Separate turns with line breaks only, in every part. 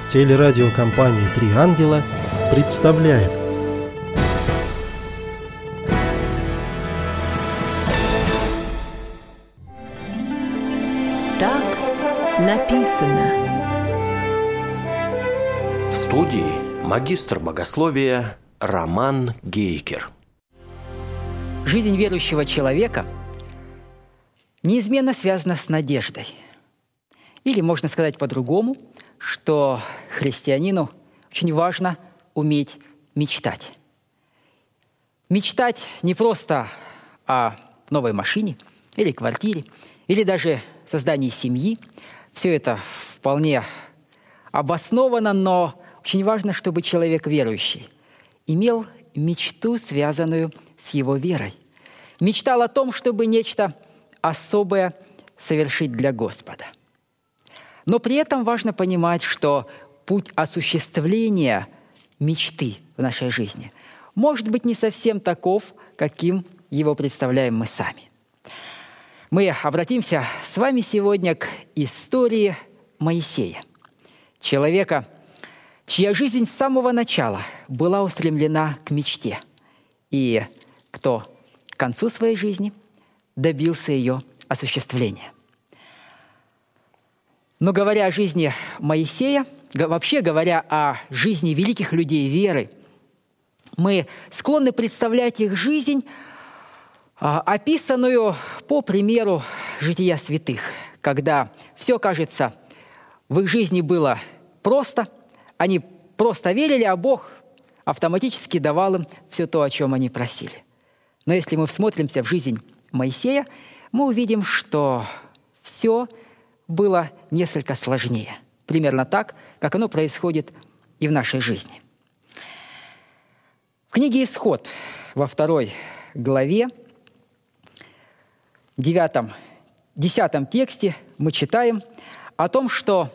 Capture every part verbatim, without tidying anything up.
Телерадиокомпания «Три ангела» представляет.
Так написано.
В студии магистр богословия Роман Гейкер.
Жизнь верующего человека неизменно связана с надеждой. Или можно сказать по-другому, что христианину очень важно уметь мечтать. Мечтать не просто о новой машине или квартире, или даже создании семьи. Все это вполне обосновано, но очень важно, чтобы человек верующий имел мечту, связанную с его верой. Мечтал о том, чтобы нечто особое совершить для Господа. Но при этом важно понимать, что путь осуществления мечты в нашей жизни может быть не совсем таков, каким его представляем мы сами. Мы обратимся с вами сегодня к истории Моисея, человека, чья жизнь с самого начала была устремлена к мечте, и кто к концу своей жизни добился ее осуществления. Но говоря о жизни Моисея, вообще говоря о жизни великих людей веры, мы склонны представлять их жизнь, описанную по примеру жития святых, когда все, кажется, в их жизни было просто, они просто верили, а Бог автоматически давал им все то, о чем они просили. Но если мы всмотримся в жизнь Моисея, мы увидим, что все было несколько сложнее. Примерно так, как оно происходит и в нашей жизни. В книге «Исход» во второй главе, девятом, десятом тексте мы читаем о том, что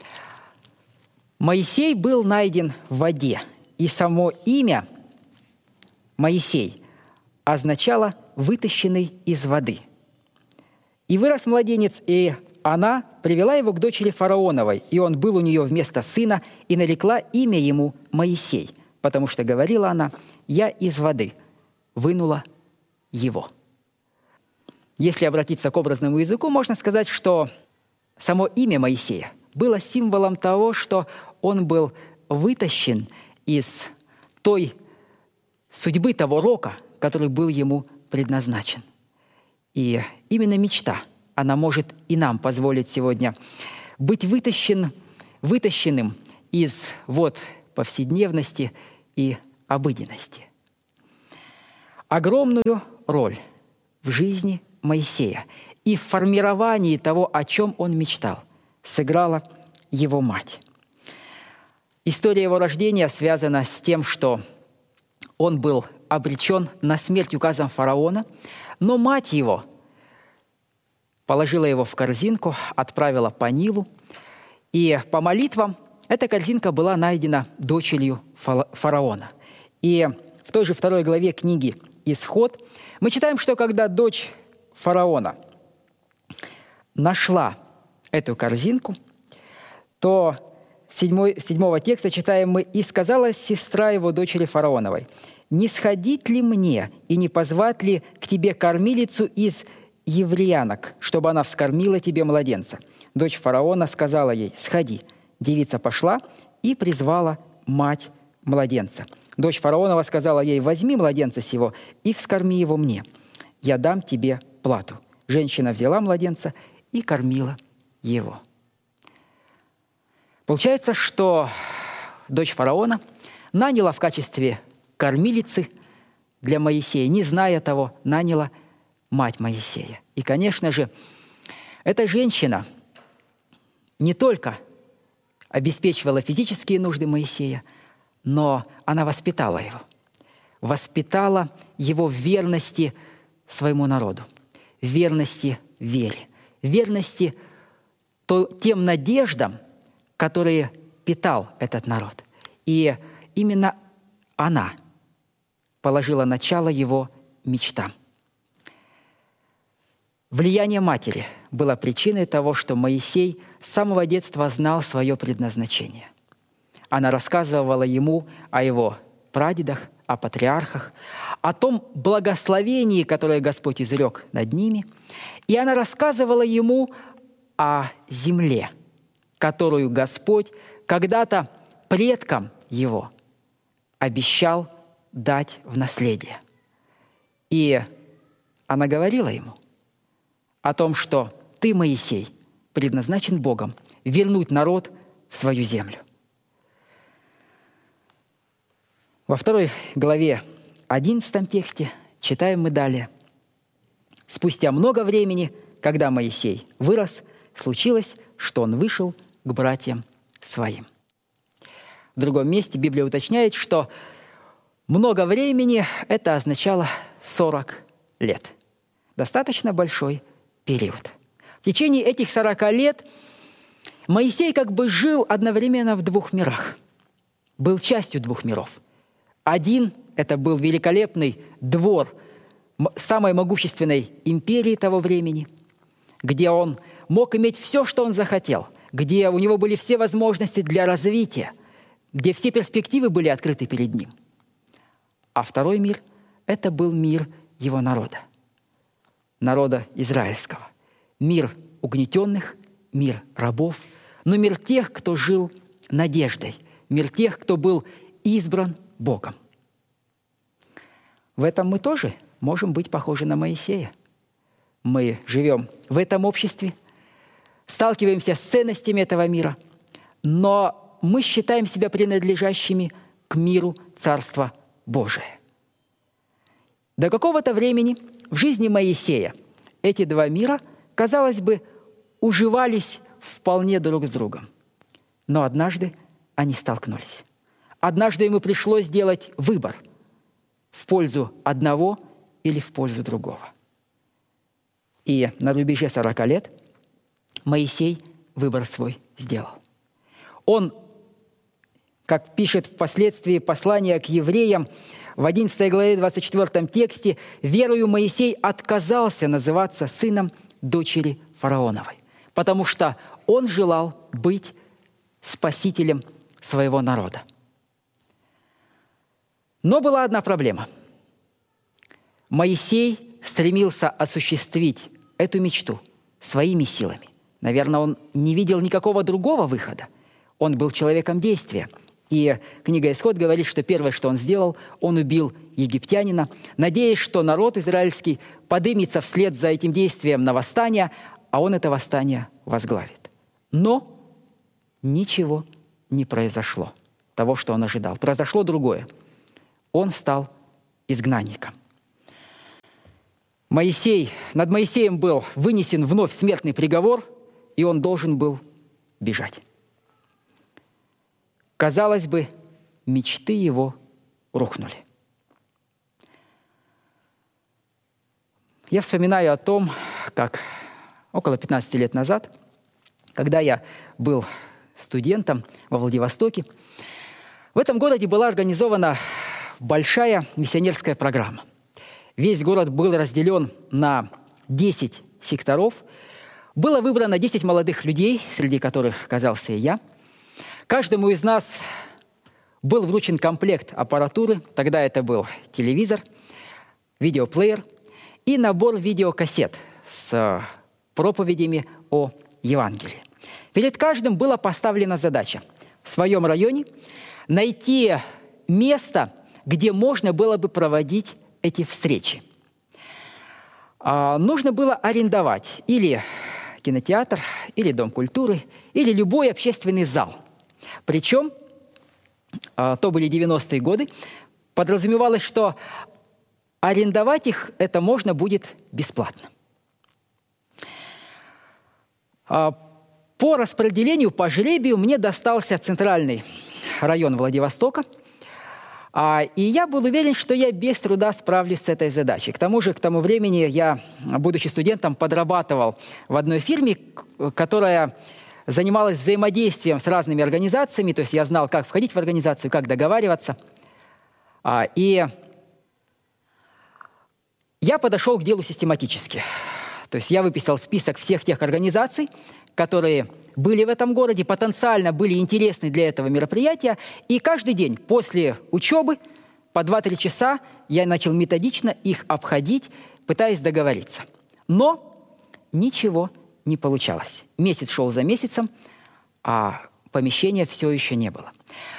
Моисей был найден в воде, и само имя Моисей означало «вытащенный из воды». И вырос младенец, и она привела его к дочери фараоновой, и он был у нее вместо сына, и нарекла имя ему Моисей, потому что говорила она: «Я из воды вынула его». Если обратиться к образному языку, можно сказать, что само имя Моисея было символом того, что он был вытащен из той судьбы, того рока, который был ему предназначен. И именно мечта, она может и нам позволить сегодня быть вытащен, вытащенным из вот повседневности и обыденности. Огромную роль в жизни Моисея и в формировании того, о чем он мечтал, сыграла его мать. История его рождения связана с тем, что он был обречен на смерть указом фараона, но мать его положила его в корзинку, отправила по Нилу, и по молитвам эта корзинка была найдена дочерью фараона. И в той же второй главе книги «Исход» мы читаем, что когда дочь фараона нашла эту корзинку, то седьмой, седьмого текста читаем мы: «И сказала сестра его дочери фараоновой: не сходить ли мне и не позвать ли к тебе кормилицу из евреянок, чтобы она вскормила тебе младенца? Дочь фараона сказала ей: сходи». Девица пошла и призвала мать младенца. Дочь фараонова сказала ей: возьми младенца сего и вскорми его мне. Я дам тебе плату. Женщина взяла младенца и кормила его. Получается, что дочь фараона наняла в качестве кормилицы для Моисея, не зная того, наняла мать Моисея. И, конечно же, эта женщина не только обеспечивала физические нужды Моисея, но она воспитала его. Воспитала его в верности своему народу, в верности вере, в верности то, тем надеждам, которые питал этот народ. И именно она положила начало его мечтам. Влияние матери было причиной того, что Моисей с самого детства знал свое предназначение. Она рассказывала ему о его прадедах, о патриархах, о том благословении, которое Господь изрек над ними. И она рассказывала ему о земле, которую Господь когда-то предкам его обещал дать в наследие. И она говорила ему о том, что ты, Моисей, предназначен Богом вернуть народ в свою землю. Во второй главе, одиннадцатом тексте, читаем мы далее. «Спустя много времени, когда Моисей вырос, случилось, что он вышел к братьям своим». В другом месте Библия уточняет, что много времени – это означало сорок лет. Достаточно большой период. В течение этих сорока лет Моисей как бы жил одновременно в двух мирах. Был частью двух миров. Один – это был великолепный двор самой могущественной империи того времени, где он мог иметь все, что он захотел, где у него были все возможности для развития, где все перспективы были открыты перед ним. А второй мир – это был мир его народа, народа израильского. Мир угнетенных, мир рабов, но мир тех, кто жил надеждой, мир тех, кто был избран Богом. В этом мы тоже можем быть похожи на Моисея. Мы живем в этом обществе, сталкиваемся с ценностями этого мира, но мы считаем себя принадлежащими к миру Царства Божия. До какого-то времени в жизни Моисея эти два мира, казалось бы, уживались вполне друг с другом. Но однажды они столкнулись. Однажды ему пришлось сделать выбор в пользу одного или в пользу другого. И на рубеже сорока лет Моисей выбор свой сделал. Он, как пишет впоследствии послание к евреям в одиннадцатой главе двадцать четвёртом тексте, «Верою Моисей отказался называться сыном дочери фараоновой, потому что он желал быть спасителем своего народа». Но была одна проблема. Моисей стремился осуществить эту мечту своими силами. Наверное, он не видел никакого другого выхода. Он был человеком действия. И книга «Исход» говорит, что первое, что он сделал, он убил египтянина, надеясь, что народ израильский подымется вслед за этим действием на восстание, а он это восстание возглавит. Но ничего не произошло того, что он ожидал. Произошло другое. Он стал изгнанником. Моисей, над Моисеем был вынесен вновь смертный приговор, и он должен был бежать. Казалось бы, мечты его рухнули. Я вспоминаю о том, как около пятнадцати лет назад, когда я был студентом во Владивостоке, в этом городе была организована большая миссионерская программа. Весь город был разделен на десять секторов. Было выбрано десять молодых людей, среди которых оказался и я. Каждому из нас был вручен комплект аппаратуры, тогда это был телевизор, видеоплеер и набор видеокассет с проповедями о Евангелии. Перед каждым была поставлена задача в своем районе найти место, где можно было бы проводить эти встречи. А, нужно было арендовать или кинотеатр, или дом культуры, или любой общественный зал. Причем, а, то были девяностые годы, подразумевалось, что арендовать их это можно будет бесплатно. А, по распределению, по жребию мне достался центральный район Владивостока, А, и я был уверен, что я без труда справлюсь с этой задачей. К тому же, к тому времени я, будучи студентом, подрабатывал в одной фирме, которая занималась взаимодействием с разными организациями. То есть я знал, как входить в организацию, как договариваться. А, и я подошел к делу систематически. То есть я выписал список всех тех организаций, которые были в этом городе, потенциально были интересны для этого мероприятия. И каждый день после учебы по два-три часа я начал методично их обходить, пытаясь договориться. Но ничего не получалось. Месяц шел за месяцем, а помещения все еще не было.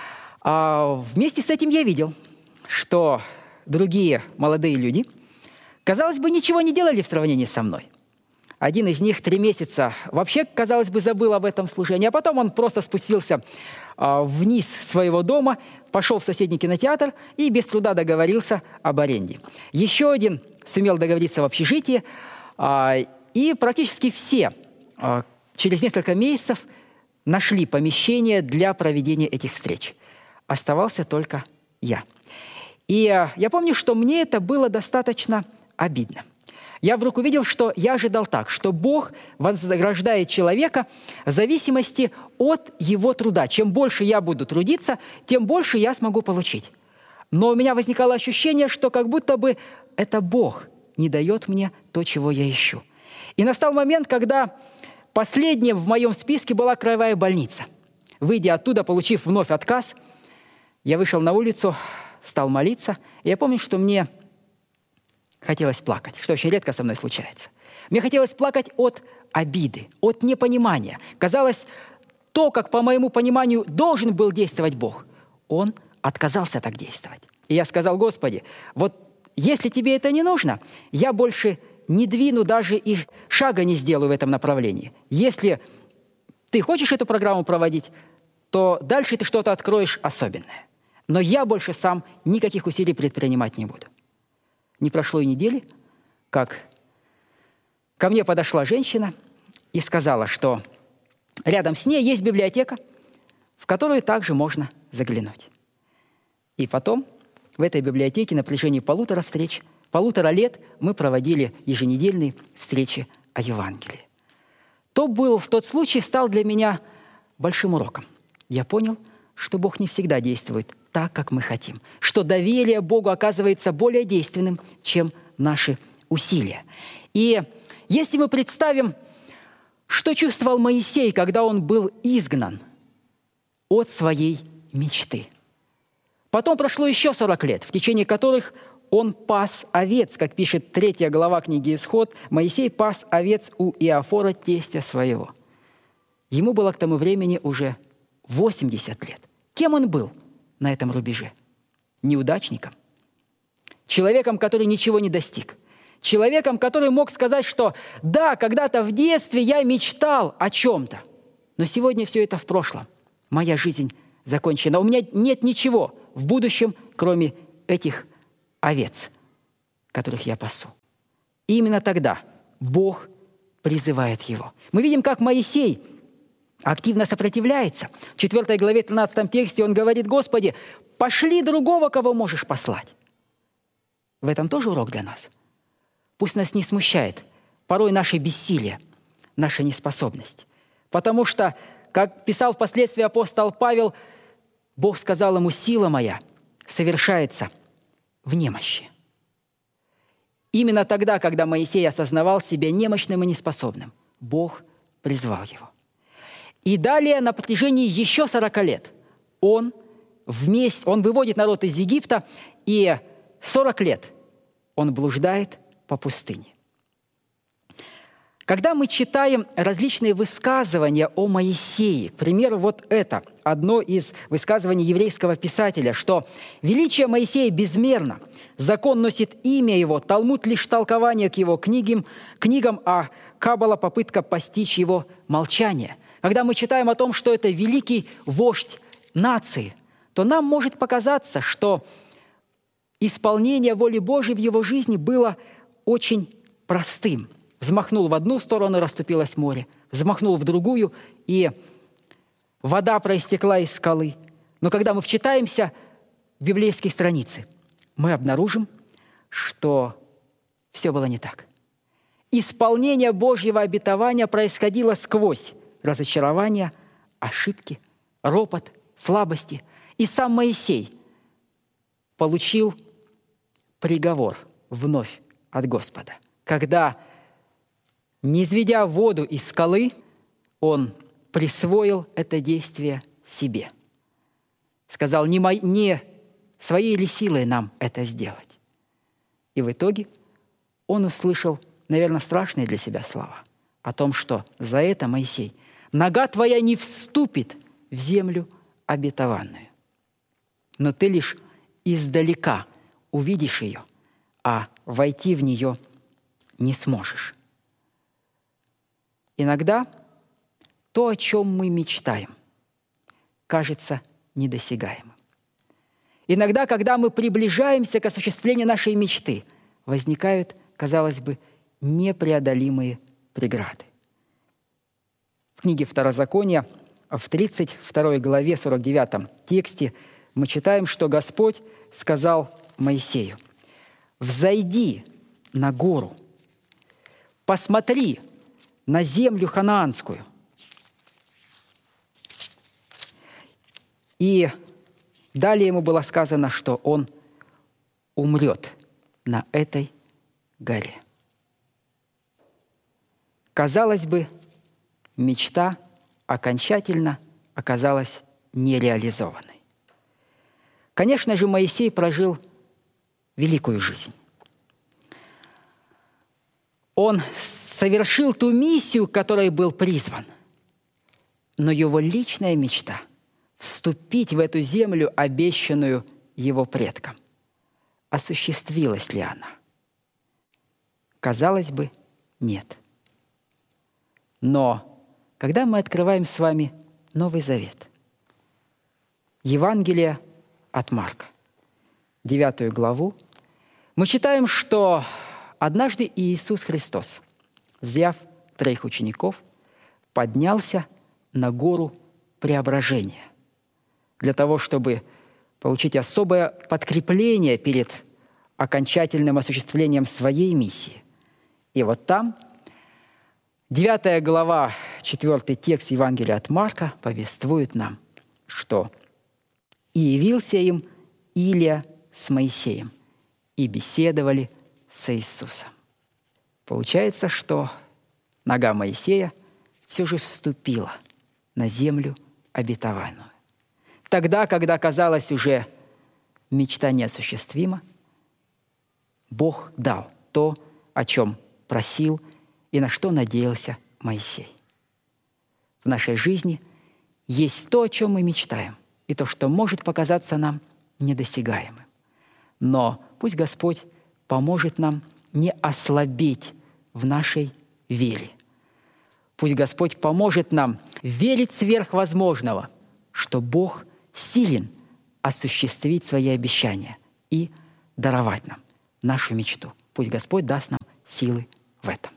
А вместе с этим я видел, что другие молодые люди, казалось бы, ничего не делали в сравнении со мной. Один из них три месяца вообще, казалось бы, забыл об этом служении, а потом он просто спустился а, вниз своего дома, пошел в соседний кинотеатр и без труда договорился об аренде. Еще один сумел договориться в общежитии, а, и практически все а, через несколько месяцев нашли помещение для проведения этих встреч. Оставался только я. И а, я помню, что мне это было достаточно обидно. Я вдруг увидел, что я ожидал так, что Бог вознаграждает человека в зависимости от его труда. Чем больше я буду трудиться, тем больше я смогу получить. Но у меня возникало ощущение, что как будто бы это Бог не дает мне то, чего я ищу. И настал момент, когда последним в моем списке была краевая больница. Выйдя оттуда, получив вновь отказ, я вышел на улицу, стал молиться. И я помню, что мне хотелось плакать, что очень редко со мной случается. Мне хотелось плакать от обиды, от непонимания. Казалось, то, как по моему пониманию должен был действовать Бог, Он отказался так действовать. И я сказал: Господи, вот если тебе это не нужно, я больше не двину, даже и шага не сделаю в этом направлении. Если ты хочешь эту программу проводить, то дальше ты что-то откроешь особенное. Но я больше сам никаких усилий предпринимать не буду. Не прошло и недели, как ко мне подошла женщина и сказала, что рядом с ней есть библиотека, в которую также можно заглянуть. И потом в этой библиотеке на протяжении полутора встреч, полутора лет мы проводили еженедельные встречи о Евангелии. То был, в тот случай стал для меня большим уроком. Я понял, что Бог не всегда действует так, как мы хотим, что доверие Богу оказывается более действенным, чем наши усилия. И если мы представим, что чувствовал Моисей, когда он был изгнан от своей мечты. Потом прошло еще сорок лет, в течение которых он пас овец, как пишет третья глава книги «Исход», Моисей пас овец у Иофора, тестя своего. Ему было к тому времени уже восемьдесят лет. Кем он был на этом рубеже? Неудачником. Человеком, который ничего не достиг. Человеком, который мог сказать, что да, когда-то в детстве я мечтал о чем-то, но сегодня все это в прошлом. Моя жизнь закончена. У меня нет ничего в будущем, кроме этих овец, которых я пасу. И именно тогда Бог призывает его. Мы видим, как Моисей активно сопротивляется. В четвёртой главе, тринадцатом тексте он говорит: «Господи, пошли другого, кого можешь послать». В этом тоже урок для нас. Пусть нас не смущает порой наше бессилие, наша неспособность. Потому что, как писал впоследствии апостол Павел, Бог сказал ему: «Сила моя совершается в немощи». Именно тогда, когда Моисей осознавал себя немощным и неспособным, Бог призвал его. И далее, на протяжении еще сорока лет, он, вместе, он выводит народ из Египта, и сорок лет он блуждает по пустыне. Когда мы читаем различные высказывания о Моисее, к примеру, вот это, одно из высказываний еврейского писателя, что «величие Моисея безмерно, закон носит имя его, Талмуд лишь толкование к его книгам, книгам, а Каббала – попытка постичь его молчание». Когда мы читаем о том, что это великий вождь нации, то нам может показаться, что исполнение воли Божьей в его жизни было очень простым. Взмахнул в одну сторону, расступилось море. Взмахнул в другую, и вода проистекла из скалы. Но когда мы вчитаемся в библейские страницы, мы обнаружим, что все было не так. Исполнение Божьего обетования происходило сквозь разочарования, ошибки, ропот, слабости. И сам Моисей получил приговор вновь от Господа, когда, низведя воду из скалы, он присвоил это действие себе. Сказал, не, мо... не своей ли силой нам это сделать. И в итоге он услышал, наверное, страшные для себя слова о том, что за это, Моисей, нога твоя не вступит в землю обетованную, но ты лишь издалека увидишь ее, а войти в нее не сможешь. Иногда то, о чем мы мечтаем, кажется недосягаемым. Иногда, когда мы приближаемся к осуществлению нашей мечты, возникают, казалось бы, непреодолимые преграды. В книге Второзакония, в тридцать второй главе, сорок девятом тексте, мы читаем, что Господь сказал Моисею: «Взойди на гору, посмотри на землю ханаанскую». И далее ему было сказано, что он умрет на этой горе. Казалось бы, мечта окончательно оказалась нереализованной. Конечно же, Моисей прожил великую жизнь. Он совершил ту миссию, к которой был призван. Но его личная мечта – вступить в эту землю, обещанную его предкам. Осуществилась ли она? Казалось бы, нет. Но когда мы открываем с вами Новый Завет, Евангелие от Марка, девятую главу, мы читаем, что однажды Иисус Христос, взяв троих учеников, поднялся на гору Преображения для того, чтобы получить особое подкрепление перед окончательным осуществлением своей миссии. И вот там, девятая глава, четвертый текст Евангелия от Марка повествует нам, что «И явился им Илия с Моисеем, и беседовали с Иисусом». Получается, что нога Моисея все же вступила на землю обетованную. Тогда, когда казалось уже мечта неосуществима, Бог дал то, о чем просил и на что надеялся Моисей. В нашей жизни есть то, о чем мы мечтаем, и то, что может показаться нам недосягаемым. Но пусть Господь поможет нам не ослабеть в нашей вере. Пусть Господь поможет нам верить сверхвозможного, что Бог силен осуществить свои обещания и даровать нам нашу мечту. Пусть Господь даст нам силы в этом.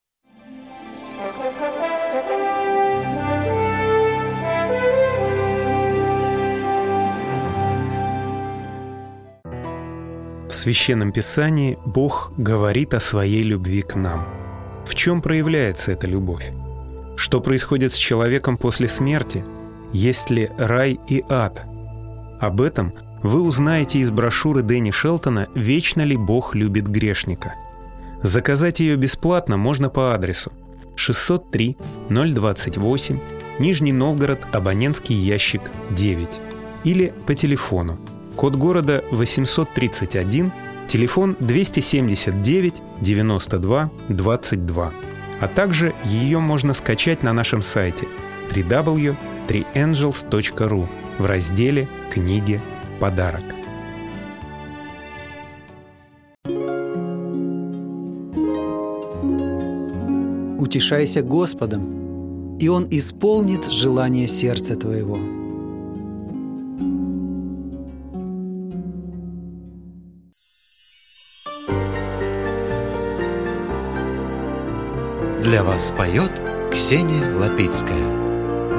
В Священном Писании Бог говорит о своей любви к нам. В чем проявляется эта любовь? Что происходит с человеком после смерти? Есть ли рай и ад? Об этом вы узнаете из брошюры Дэнни Шелтона «Вечно ли Бог любит грешника?». Заказать ее бесплатно можно по адресу шестьсот три ноль двадцать восемь, Нижний Новгород, абонентский ящик девять, или по телефону, код города восемьсот тридцать один, телефон двести семьдесят девять девяносто два двадцать два. А также ее можно скачать на нашем сайте дабл ю дабл ю дабл ю точка три энджелс точка ру в разделе «Книги. Подарок».
Утешайся Господом, и Он исполнит желание сердца твоего.
Для вас поет Ксения Лапицкая.